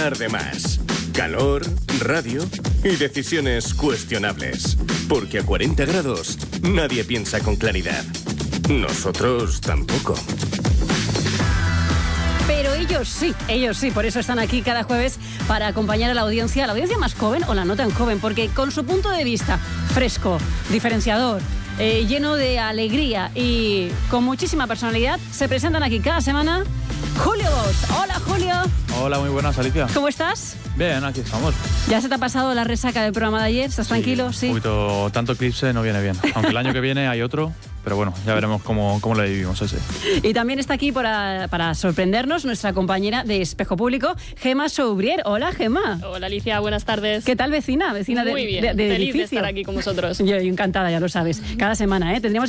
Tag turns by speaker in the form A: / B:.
A: De más. Calor, radio y decisiones cuestionables. Porque a 40 grados nadie piensa con claridad. Nosotros tampoco.
B: Pero ellos sí, por eso están aquí cada jueves para acompañar a la audiencia más joven o la no tan joven, porque con su punto de vista fresco, diferenciador, lleno de alegría y con muchísima personalidad, se presentan aquí cada semana Julio Bosch. Hola, Julio.
C: Hola, muy buenas, Alicia.
B: ¿Cómo estás?
C: Bien, aquí estamos.
B: ¿Ya se te ha pasado la resaca del programa de ayer? ¿Estás tranquilo? Sí.
C: Un poquito, tanto eclipse no viene bien. Aunque el año que viene hay otro, pero bueno, ya veremos cómo lo vivimos ese.
B: Y también está aquí para sorprendernos nuestra compañera de Espejo Público, Gemma Soubrier. Hola, Gemma.
D: Hola, Alicia, buenas tardes.
B: ¿Qué tal, vecina? Vecina
D: Muy bien,
B: de
D: feliz
B: edificio.
D: de estar aquí con vosotros.
B: Yo encantada, ya lo sabes. Cada semana, ¿eh? Tendríamos